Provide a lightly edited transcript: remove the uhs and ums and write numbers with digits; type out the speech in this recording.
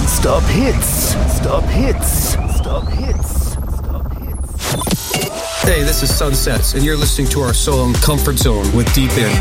Non-stop hits. Stop hits. Stop hits. Stop hits. Hey, this is Sunsets, and you're listening to our song Comfort Zone with Deep In.